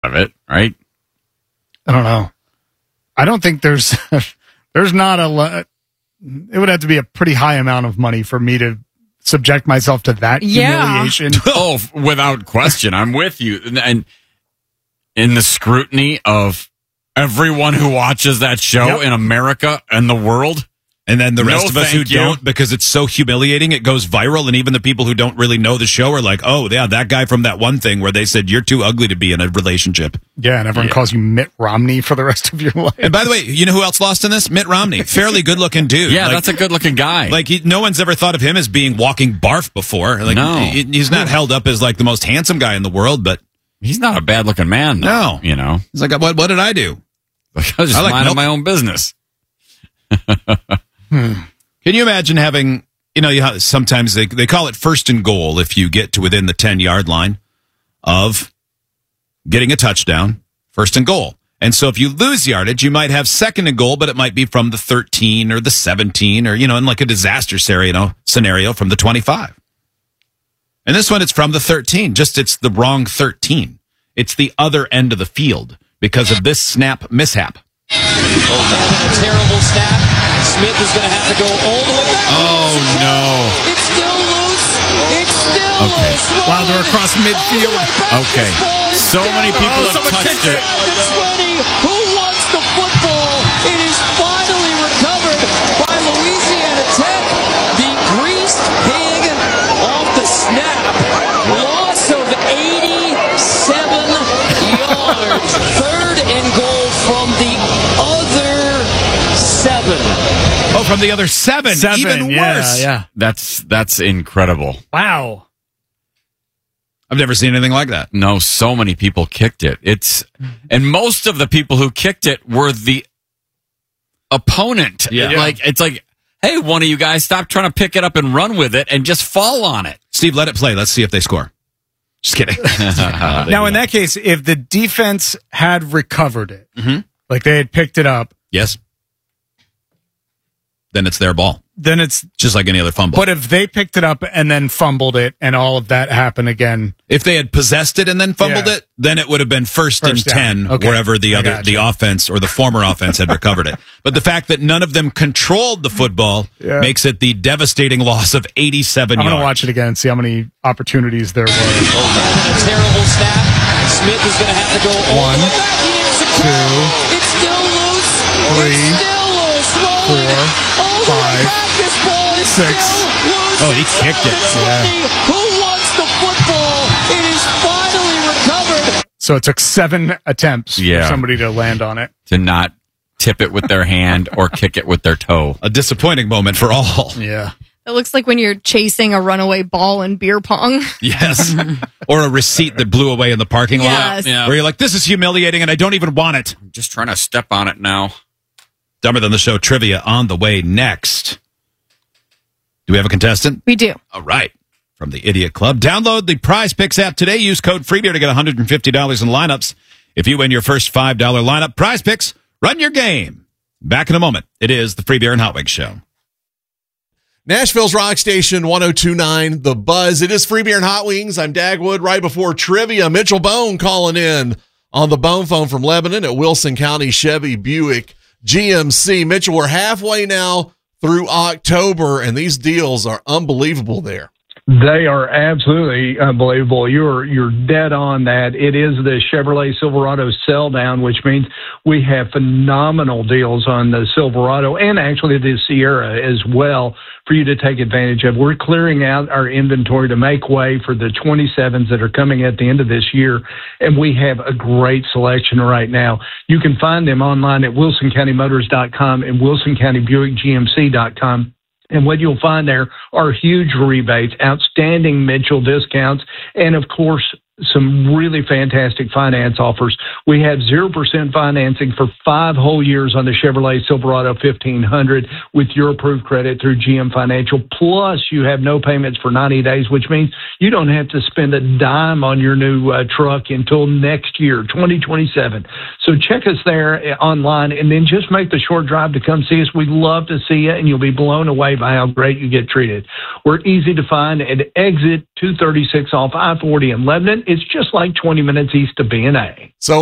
of it, right? I don't know. I don't think there's not a lot. It would have to be a pretty high amount of money for me to subject myself to that humiliation. Oh, without question. I'm with you. And in the scrutiny of everyone who watches that show in America and the world. And then the rest of us who don't, because it's so humiliating, it goes viral. And even the people who don't really know the show are like, oh, yeah, that guy from that one thing where they said you're too ugly to be in a relationship. Yeah, and everyone calls you Mitt Romney for the rest of your life. And by the way, you know who else lost in this? Mitt Romney. Fairly good-looking dude. Yeah, that's a good-looking guy. Like, no one's ever thought of him as being walking barf before. Like, no. He's not held up as, like, the most handsome guy in the world, but... He's not a bad-looking man, though. No. You know? He's like, what did I do? I was just minding my own business. Can you imagine having, sometimes they call it first and goal if you get to within the 10-yard line of getting a touchdown, first and goal. And so if you lose yardage, you might have second and goal, but it might be from the 13 or the 17 or, in like a disaster scenario from the 25. And this one, it's from the 13, just it's the wrong 13. It's the other end of the field because of this snap mishap. A terrible snap. Smith is going to have to go all the way back. Oh, no. It's still loose. It's still loose. Wow, they're across midfield. Okay. So many people have touched it. Who wants the football? It is finally recovered by Louisiana Tech. The greased pig off the snap. Loss of 87 yards. Third and goal from the other 7. Oh, from the other 7. Even worse. Yeah. That's incredible. Wow. I've never seen anything like that. No, so many people kicked it. And most of the people who kicked it were the opponent. Yeah. It's like, hey, one of you guys, stop trying to pick it up and run with it and just fall on it. Steve, let it play. Let's see if they score. Just kidding. Now, in that case, if the defense had recovered it, like they had picked it up, yes, then it's their ball. Then it's just like any other fumble. But if they picked it up and then fumbled it and all of that happened again. If they had possessed it and then fumbled it, then it would have been first and 10 wherever the offense or the former offense had recovered it. But the fact that none of them controlled the football makes it the devastating loss of 87 yards. I'm going to watch it again and see how many opportunities there were. A terrible snap. Smith is going to have to go all the way back. 2, it's still loose. 3, it's still loose. 4, 5, 6. Oh, he kicked it. Who wants the football? It is finally recovered. So it took 7 attempts for somebody to land on it. To not tip it with their hand or kick it with their toe. A disappointing moment for all. Yeah. It looks like when you're chasing a runaway ball in beer pong. Yes. Or a receipt that blew away in the parking lot. Yes. Yeah. Where you're like, this is humiliating and I don't even want it. I'm just trying to step on it now. Dumber Than the Show trivia on the way next. Do we have a contestant? We do. All right. From the Idiot Club. Download the Prize Picks app today. Use code FREEBEER to get $150 in lineups. If you win your first $5 lineup, Prize Picks, run your game. Back in a moment. It is the Free Beer and Hot Wings Show. Nashville's Rock Station 102.9 The Buzz. It is Free Beer and Hot Wings. I'm Dagwood. Right before trivia, Mitchell Bone calling in on the Bone phone from Lebanon at Wilson County Chevy Buick GMC. Mitchell, we're halfway now through October, and these deals are unbelievable there. They are absolutely unbelievable. You're dead on that. It is the Chevrolet Silverado sell down, which means we have phenomenal deals on the Silverado and actually the Sierra as well for you to take advantage of. We're clearing out our inventory to make way for the 27s that are coming at the end of this year, and we have a great selection right now. You can find them online at WilsonCountyMotors.com and WilsonCountyBuickGMC.com. And what you'll find there are huge rebates, outstanding Mitchell discounts, and, of course, some really fantastic finance offers. We have 0% financing for 5 whole years on the Chevrolet Silverado 1500 with your approved credit through GM Financial. Plus, you have no payments for 90 days, which means you don't have to spend a dime on your new truck until next year, 2027. So check us there online and then just make the short drive to come see us. We'd love to see you, and you'll be blown away by how great you get treated. We're easy to find at exit 236 off I-40 in Lebanon. It's just like 20 minutes east of B&A. So